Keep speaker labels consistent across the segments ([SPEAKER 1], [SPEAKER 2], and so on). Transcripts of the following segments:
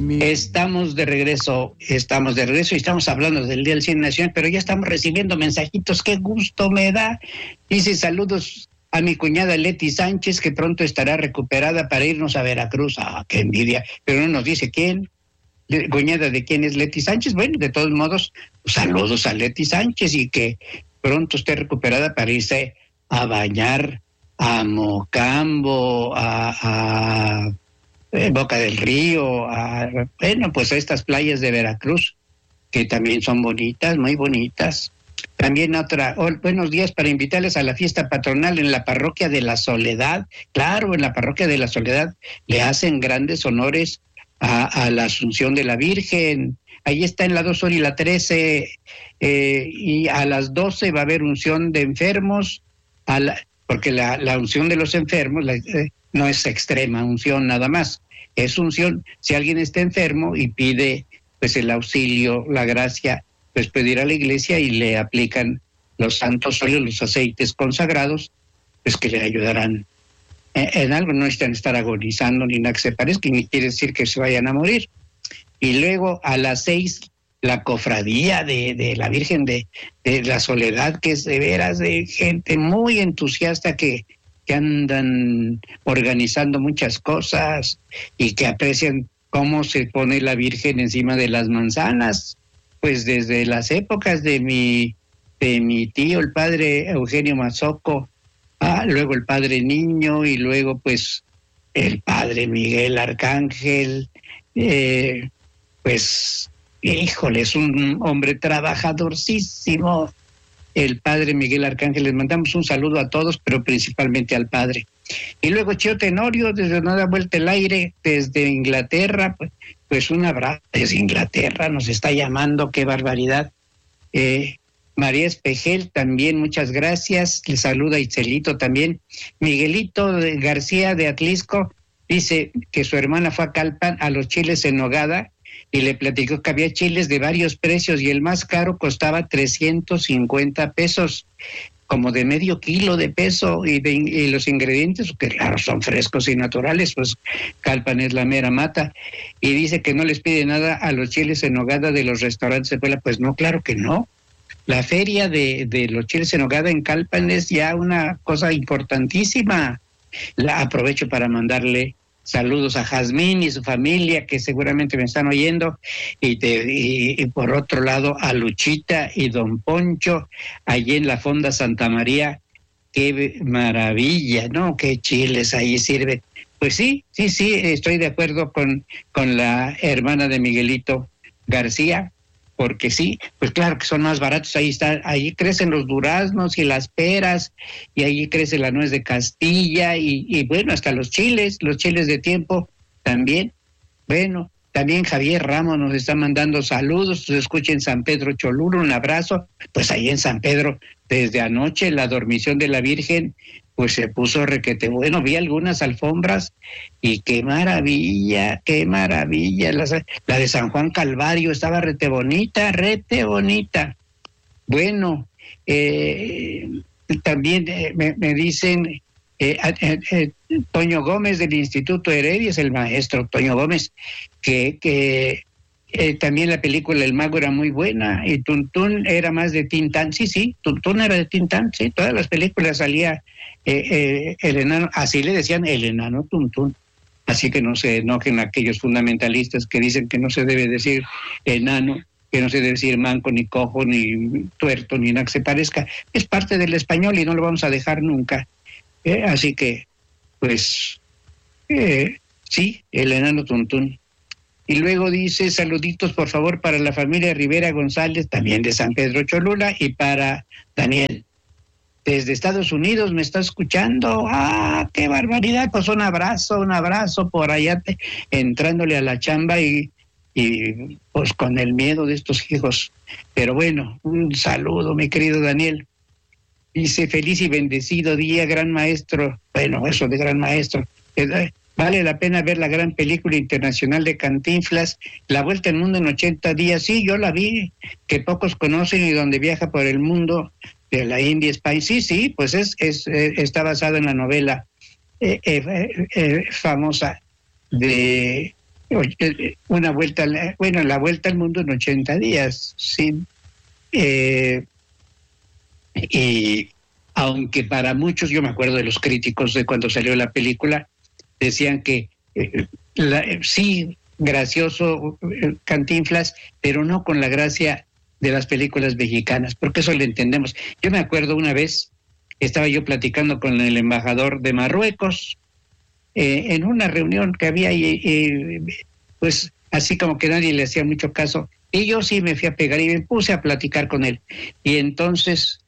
[SPEAKER 1] Estamos de regreso y estamos hablando del Día del Cine Nacional, pero ya estamos recibiendo mensajitos, qué gusto me da. Dice saludos a mi cuñada Leti Sánchez, que pronto estará recuperada para irnos a Veracruz. Ah, qué envidia, pero no nos dice quién. Cuñada de quién es Leti Sánchez. Bueno, de todos modos, saludos a Leti Sánchez y que pronto esté recuperada para irse a bañar a Mocambo, a Boca del Río, pues a estas playas de Veracruz, que también son bonitas, muy bonitas. También buenos días para invitarles a la fiesta patronal en la parroquia de la Soledad. Claro, en la parroquia de la Soledad le hacen grandes honores a la Asunción de la Virgen. Ahí está en la 2 y la 13, y a las 12 va a haber unción de enfermos, porque la unción de los enfermos no es extrema unción nada más, es unción, si alguien está enfermo y pide pues el auxilio, la gracia, pues pedir a la iglesia y le aplican los santos óleos, los aceites consagrados, pues que le ayudarán en algo. No necesitan estar agonizando ni nada que se parezca, ni quiere decir que se vayan a morir. Y luego a las 6, la cofradía de la Virgen de la Soledad, que es de veras de gente muy entusiasta que andan organizando muchas cosas y que aprecian cómo se pone la Virgen encima de las manzanas, pues desde las épocas de mi tío, el padre Eugenio Mazoco, luego el padre Niño y luego pues el padre Miguel Arcángel, pues híjole, es un hombre trabajadorcísimo, el padre Miguel Arcángel. Les mandamos un saludo a todos, pero principalmente al padre. Y luego Chio Tenorio, desde Nueva Vuelta el Aire, desde Inglaterra, pues un abrazo desde Inglaterra, nos está llamando, qué barbaridad. María Espejel también, muchas gracias, le saluda Itzelito también. Miguelito García de Atlisco dice que su hermana fue a Calpan a los chiles en nogada y le platicó que había chiles de varios precios y el más caro costaba 350 pesos, como de medio kilo de peso, y los ingredientes, que claro, son frescos y naturales, pues Calpan es la mera mata, y dice que no les pide nada a los chiles en nogada de los restaurantes de Puebla. Pues no, claro que no. La feria de los chiles en nogada en Calpan es ya una cosa importantísima. Aprovecho para mandarle saludos a Jazmín y su familia, que seguramente me están oyendo, y por otro lado a Luchita y don Poncho, allí en la Fonda Santa María. Qué maravilla, ¿no? Qué chiles ahí sirven. Pues sí, estoy de acuerdo con la hermana de Miguelito García, porque sí, pues claro que son más baratos, ahí crecen los duraznos y las peras, y ahí crece la nuez de Castilla, y bueno, hasta los chiles de tiempo también. Bueno, también Javier Ramos nos está mandando saludos, se escucha en San Pedro Cholula, un abrazo. Pues ahí en San Pedro, desde anoche, la dormición de la Virgen, pues se puso requete bueno, vi algunas alfombras y qué maravilla, la de San Juan Calvario estaba rete bonita. Bueno, también me dicen, Toño Gómez del Instituto Heredia, es el maestro Toño Gómez, que también la película El Mago era muy buena, y Tuntún era más de Tintán. Sí, Tuntún era de Tintán, sí, todas las películas salía el enano, así le decían, el enano Tuntún. Así que no se enojen aquellos fundamentalistas que dicen que no se debe decir enano, que no se debe decir manco, ni cojo, ni tuerto, ni nada que se parezca. Es parte del español y no lo vamos a dejar nunca. Así que, pues, sí, el enano Tuntún. Y luego dice, saluditos por favor para la familia Rivera González, también de San Pedro Cholula, y para Daniel, desde Estados Unidos me está escuchando. ¡Qué barbaridad! Pues un abrazo por allá, entrándole a la chamba y pues con el miedo de estos hijos. Pero bueno, un saludo, mi querido Daniel. Dice, feliz y bendecido día, gran maestro. Bueno, eso de gran maestro. Vale la pena ver la gran película internacional de Cantinflas, La Vuelta al Mundo en 80 días. Sí, yo la vi, que pocos conocen, y donde viaja por el mundo de la India, España. Sí, pues está basado en la novela famosa de una vuelta, la vuelta al mundo en 80 días, sí. Y aunque para muchos, yo me acuerdo de los críticos de cuando salió la película, decían que sí, gracioso Cantinflas, pero no con la gracia de las películas mexicanas, porque eso le entendemos. Yo me acuerdo una vez, estaba yo platicando con el embajador de Marruecos, en una reunión que había, pues así como que nadie le hacía mucho caso, y yo sí me fui a pegar y me puse a platicar con él. Y entonces,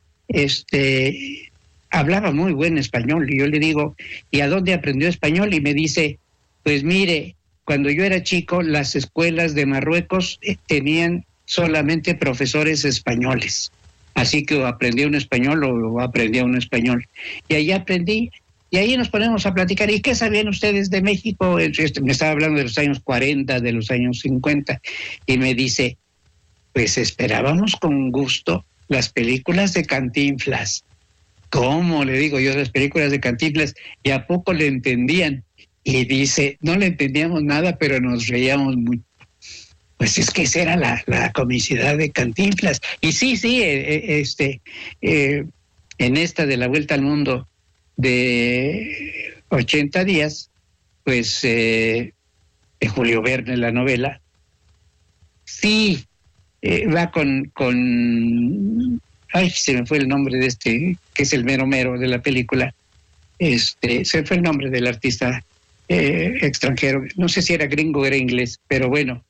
[SPEAKER 1] hablaba muy buen español, y yo le digo, ¿y a dónde aprendió español? Y me dice, pues mire, cuando yo era chico, las escuelas de Marruecos tenían solamente profesores españoles. Así que o aprendí un español o aprendí un español. Y ahí aprendí, y ahí nos ponemos a platicar. ¿Y qué sabían ustedes de México? Me estaba hablando de los años 40, de los años 50, y me dice, pues esperábamos con gusto las películas de Cantinflas. ¿Cómo? Le digo yo, las películas de Cantinflas, y a poco le entendían. Y dice, no le entendíamos nada, pero nos reíamos mucho. Pues es que esa era la comicidad de Cantinflas. Y sí, en esta de la Vuelta al Mundo de 80 días, pues de Julio Verne, la novela, sí, va ay, se me fue el nombre de que es el mero mero de la película, se fue el nombre del artista extranjero, no sé si era gringo o era inglés, pero bueno,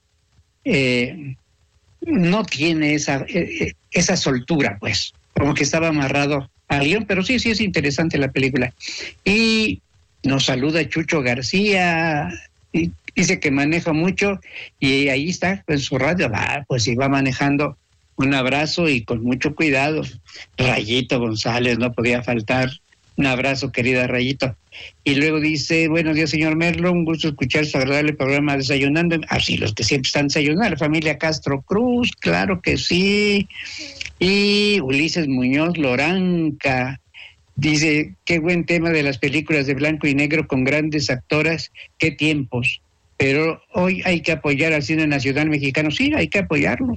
[SPEAKER 1] no tiene esa soltura, pues, como que estaba amarrado al guión, pero sí es interesante la película. Y nos saluda Chucho García, y dice que maneja mucho, y ahí está en su radio, pues si va manejando, un abrazo y con mucho cuidado. Rayito González, no podía faltar. Un abrazo, querida Rayito. Y luego dice, buenos días, señor Merlo, un gusto escuchar su agradable programa Desayunando. Así los que siempre están desayunando, la familia Castro Cruz, claro que sí. Y Ulises Muñoz Loranca dice, qué buen tema de las películas de blanco y negro con grandes actoras, qué tiempos. Pero hoy hay que apoyar al cine nacional mexicano. Sí, hay que apoyarlo.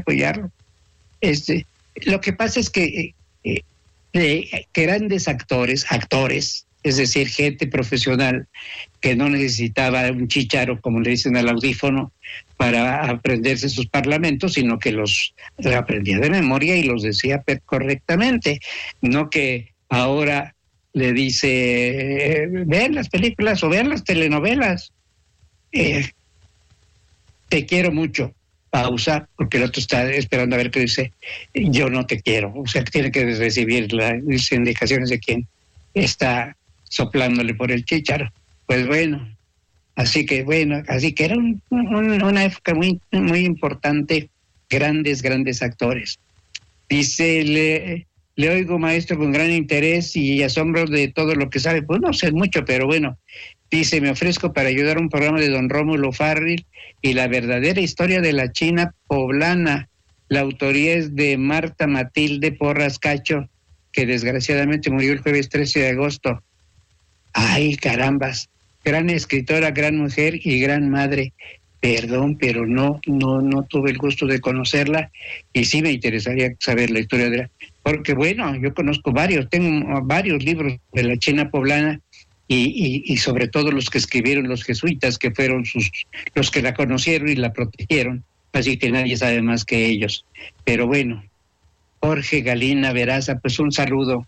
[SPEAKER 1] Lo que pasa es que grandes actores, es decir, gente profesional que no necesitaba un chícharo, como le dicen al audífono, para aprenderse sus parlamentos, sino que los aprendía de memoria y los decía correctamente, no que ahora le dice, vean las películas o vean las telenovelas, te quiero mucho. Pausa, porque el otro está esperando a ver qué dice, yo no te quiero, o sea, tiene que recibir las indicaciones de quien está soplándole por el chícharo. Pues bueno, así que era una época muy, muy importante, grandes actores. Dice, le oigo, maestro, con gran interés y asombro de todo lo que sabe, pues no sé mucho, pero bueno. Dice, me ofrezco para ayudar a un programa de don Rómulo Farril y la verdadera historia de la China poblana. La autoría es de Marta Matilde Porras Cacho, que desgraciadamente murió el jueves 13 de agosto. Ay, carambas, gran escritora, gran mujer y gran madre. Perdón, pero no tuve el gusto de conocerla y sí me interesaría saber la historia de porque bueno, yo conozco tengo varios libros de la China poblana. Y sobre todo los que escribieron los jesuitas, que fueron los que la conocieron y la protegieron, así que nadie sabe más que ellos. Pero bueno, Jorge Galina Veraza, pues un saludo.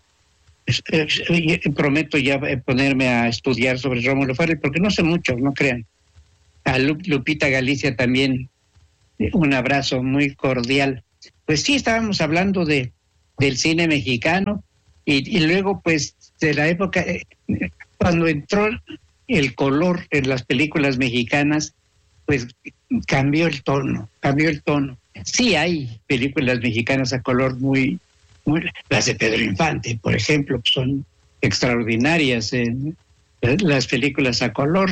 [SPEAKER 1] Prometo ya ponerme a estudiar sobre Rómulo Farril, porque no sé mucho, no crean. A Lupita Galicia también, un abrazo muy cordial. Pues sí, estábamos hablando del cine mexicano y luego pues de la época... Cuando entró el color en las películas mexicanas, pues cambió el tono. Sí hay películas mexicanas a color muy las de Pedro Infante, por ejemplo, son extraordinarias. Las películas a color,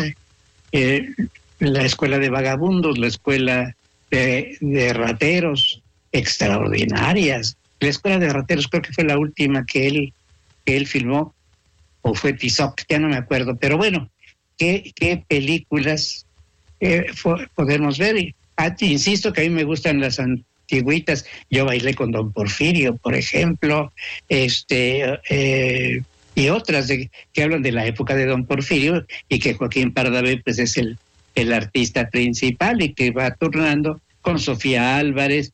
[SPEAKER 1] la Escuela de Vagabundos, la Escuela de Rateros, extraordinarias. La Escuela de Rateros creo que fue la última que él filmó, o fue Tizoc, ya no me acuerdo, pero bueno, qué películas podemos ver. Insisto que a mí me gustan las antigüitas. Yo bailé con Don Porfirio, por ejemplo, y otras que hablan de la época de Don Porfirio, y que Joaquín Pardavé pues es el artista principal, y que va turnando con Sofía Álvarez,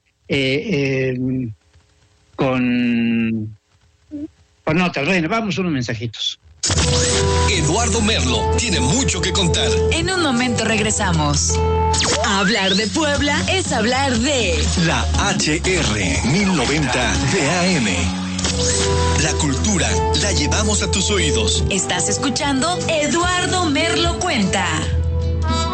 [SPEAKER 1] con otras. Bueno, vamos unos mensajitos.
[SPEAKER 2] Eduardo Merlo tiene mucho que contar.
[SPEAKER 3] En un momento regresamos. Hablar de Puebla es hablar de
[SPEAKER 2] La HR 1090 de AM. La cultura la llevamos a tus oídos.
[SPEAKER 3] Estás escuchando Eduardo Merlo Cuenta.